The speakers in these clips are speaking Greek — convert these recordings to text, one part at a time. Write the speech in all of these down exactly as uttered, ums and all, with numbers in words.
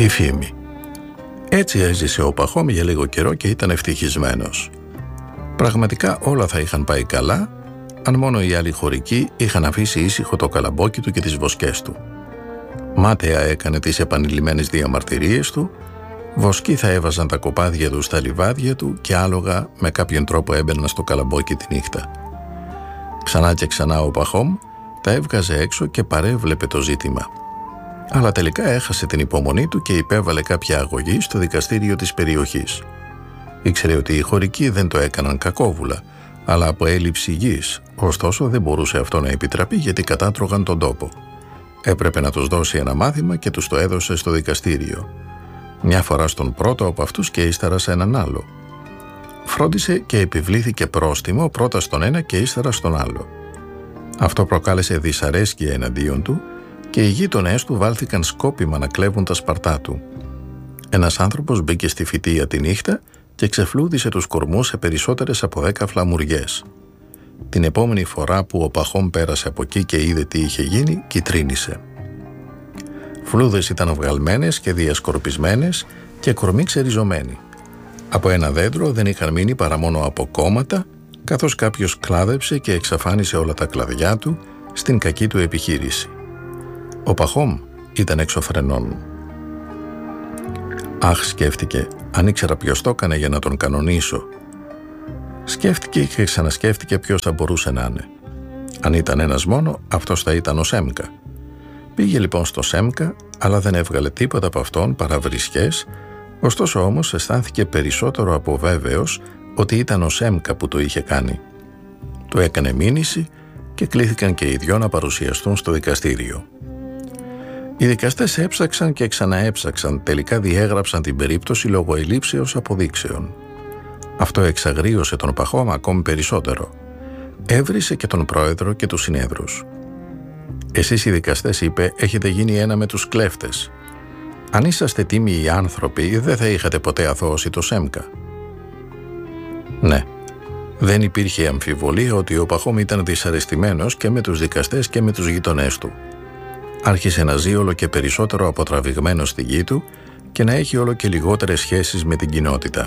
Η φήμη. Έτσι έζησε ο Παχόμ για λίγο καιρό και ήταν ευτυχισμένος. Πραγματικά όλα θα είχαν πάει καλά, αν μόνο οι άλλοι χωρικοί είχαν αφήσει ήσυχο το καλαμπόκι του και τις βοσκές του. Μάταια έκανε τις επανειλημμένες διαμαρτυρίες του, βοσκοί θα έβαζαν τα κοπάδια του στα λιβάδια του και άλογα με κάποιον τρόπο έμπαιναν στο καλαμπόκι τη νύχτα. Ξανά και ξανά ο Παχόμ τα έβγαζε έξω και παρέβλεπε το ζήτημα. Αλλά τελικά έχασε την υπομονή του και υπέβαλε κάποια αγωγή στο δικαστήριο της περιοχής. Ήξερε ότι οι χωρικοί δεν το έκαναν κακόβουλα, αλλά από έλλειψη γης, ωστόσο δεν μπορούσε αυτό να επιτραπεί γιατί κατάτρωγαν τον τόπο. Έπρεπε να τους δώσει ένα μάθημα και τους το έδωσε στο δικαστήριο. Μια φορά στον πρώτο από αυτούς και ύστερα σε έναν άλλο. Φρόντισε και επιβλήθηκε πρόστιμο πρώτα στον ένα και ύστερα στον άλλο. Αυτό προκάλεσε δυσαρέσκεια εναντίον του και οι γείτονές του βάλθηκαν σκόπιμα να κλέβουν τα σπαρτά του. Ένας άνθρωπος μπήκε στη φυτεία τη νύχτα και ξεφλούδισε τους κορμούς σε περισσότερες από δέκα φλαμουριές. Την επόμενη φορά που ο Παχόμ πέρασε από εκεί και είδε τι είχε γίνει, κιτρίνησε. Φλούδες ήταν βγαλμένες και διασκορπισμένες και κορμοί ξεριζωμένοι. Από ένα δέντρο δεν είχαν μείνει παρά μόνο από κόμματα, καθώς κάποιος κλάδεψε και εξαφάνισε όλα τα κλαδιά του στην κακή του επιχείρηση. Ο Παχόμ ήταν έξω φρενών. Αχ, σκέφτηκε, αν ήξερα ποιος το έκανε για να τον κανονίσω. Σκέφτηκε και ξανασκέφτηκε ποιος θα μπορούσε να είναι. Αν ήταν ένας μόνο, αυτός θα ήταν ο Σέμκα. Πήγε λοιπόν στο Σέμκα, αλλά δεν έβγαλε τίποτα από αυτόν παρά βρισχές, ωστόσο όμως αισθάνθηκε περισσότερο από βέβαιος ότι ήταν ο Σέμκα που το είχε κάνει. Του έκανε μήνυση και κλήθηκαν και οι δυο να παρουσιαστούν στο δικαστήριο. Οι δικαστές έψαξαν και ξαναέψαξαν, τελικά διέγραψαν την περίπτωση λόγω ελλείψεως αποδείξεων. Αυτό εξαγρίωσε τον Παχόμ ακόμη περισσότερο. Έβρισε και τον πρόεδρο και τους συνέδρους. «Εσείς οι δικαστές», είπε, «έχετε γίνει ένα με τους κλέφτες. Αν είσαστε τίμιοι άνθρωποι, δεν θα είχατε ποτέ αθώωση το Σέμκα». Ναι, δεν υπήρχε αμφιβολία ότι ο Παχόμ ήταν δυσαρεστημένος και με τους δικαστές και με τους γείτονές του. Άρχισε να ζει όλο και περισσότερο αποτραβηγμένο στη γη του και να έχει όλο και λιγότερες σχέσεις με την κοινότητα.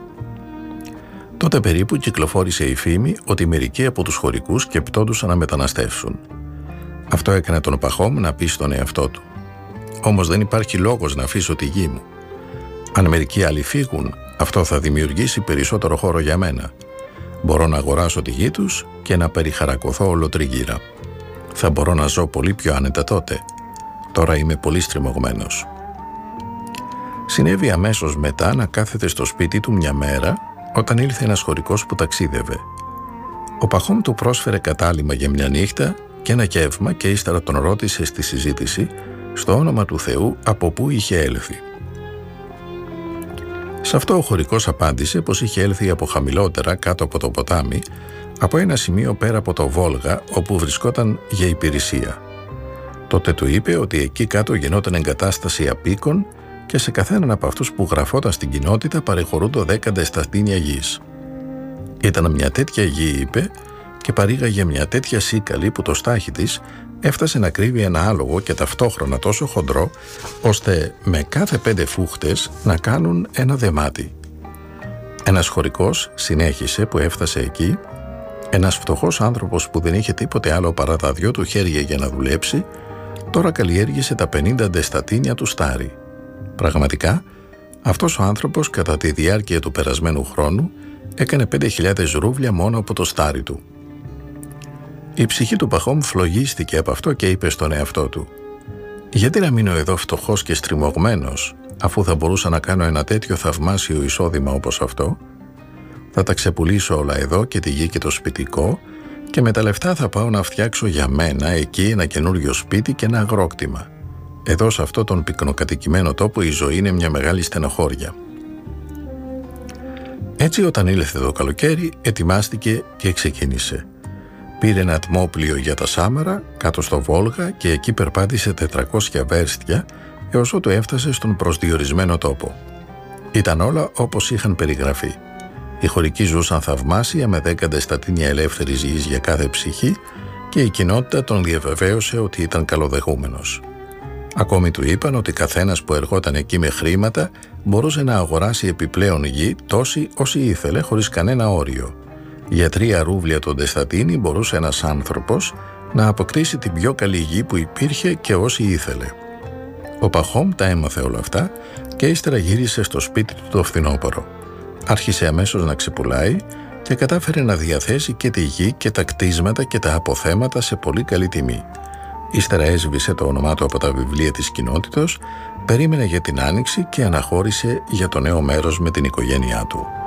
Τότε περίπου κυκλοφόρησε η φήμη ότι μερικοί από τους χωρικούς σκεπτόντουσαν να μεταναστεύσουν. Αυτό έκανε τον Παχόμ να πει στον εαυτό του: «Όμως δεν υπάρχει λόγος να αφήσω τη γη μου. Αν μερικοί άλλοι φύγουν, αυτό θα δημιουργήσει περισσότερο χώρο για μένα. Μπορώ να αγοράσω τη γη τους και να περιχαρακωθώ ολοτριγύρα. Θα μπορώ να ζω πολύ πιο άνετα τότε. Τώρα είμαι πολύ στριμωγμένος». Συνέβη αμέσως μετά να κάθεται στο σπίτι του μια μέρα όταν ήλθε ένας χωρικός που ταξίδευε. Ο Παχόμ του πρόσφερε κατάλημα για μια νύχτα και ένα γεύμα και ύστερα τον ρώτησε στη συζήτηση στο όνομα του Θεού από πού είχε έλθει. Σε αυτό ο χωρικός απάντησε πως είχε έλθει από χαμηλότερα κάτω από το ποτάμι, από ένα σημείο πέρα από το Βόλγα όπου βρισκόταν για υπηρεσία. Τότε του είπε ότι εκεί κάτω γινόταν εγκατάσταση απίκων και σε καθέναν από αυτούς που γραφόταν στην κοινότητα παρεχωρούντο δέκα δεστατίνια γης. Ήταν μια τέτοια γη, είπε, και παρήγαγε μια τέτοια σίκαλη που το στάχι της έφτασε να κρύβει ένα άλογο και ταυτόχρονα τόσο χοντρό, ώστε με κάθε πέντε φούχτες να κάνουν ένα δεμάτι. Ένας χωρικός συνέχισε που έφτασε εκεί, ένας φτωχός άνθρωπος που δεν είχε τίποτε άλλο παρά τα δυο του χέρια για να δουλέψει, τώρα καλλιέργησε τα πενήντα δεστατίνια του στάρι. Πραγματικά, αυτός ο άνθρωπος κατά τη διάρκεια του περασμένου χρόνου έκανε πέντε χιλιάδες ρούβλια μόνο από το στάρι του. Η ψυχή του Παχόμ φλογίστηκε από αυτό και είπε στον εαυτό του: «Γιατί να μείνω εδώ φτωχός και στριμωγμένος, αφού θα μπορούσα να κάνω ένα τέτοιο θαυμάσιο εισόδημα όπως αυτό? Θα τα ξεπουλήσω όλα εδώ και τη γη και το σπιτικό και με τα λεφτά θα πάω να φτιάξω για μένα εκεί ένα καινούριο σπίτι και ένα αγρόκτημα. Εδώ σε αυτό τον πυκνοκατοικημένο τόπο η ζωή είναι μια μεγάλη στενοχώρια». Έτσι όταν ήλθε το καλοκαίρι ετοιμάστηκε και ξεκίνησε. Πήρε ένα ατμόπλιο για τα Σάμαρα κάτω στο Βόλγα και εκεί περπάτησε τετρακόσια βέρστια έως ότου έφτασε στον προσδιορισμένο τόπο. Ήταν όλα όπως είχαν περιγραφεί. Οι χωρικοί ζούσαν θαυμάσια με δέκα δεστατίνια ελεύθερης γης για κάθε ψυχή και η κοινότητα τον διαβεβαίωσε ότι ήταν καλοδεχούμενος. Ακόμη του είπαν ότι καθένας που ερχόταν εκεί με χρήματα μπορούσε να αγοράσει επιπλέον γη τόση όση ήθελε χωρίς κανένα όριο. Για τρία ρούβλια τον Τεστατίνι μπορούσε ένας άνθρωπος να αποκτήσει την πιο καλή γη που υπήρχε και όση ήθελε. Ο Παχόμ τα έμαθε όλα αυτά και ύστερα γύρισε στο σπίτι του το φθινόπωρο. Άρχισε αμέσως να ξεπουλάει και κατάφερε να διαθέσει και τη γη και τα κτίσματα και τα αποθέματα σε πολύ καλή τιμή. Ύστερα έσβησε το όνομά του από τα βιβλία της κοινότητος, περίμενε για την άνοιξη και αναχώρησε για το νέο μέρος με την οικογένειά του.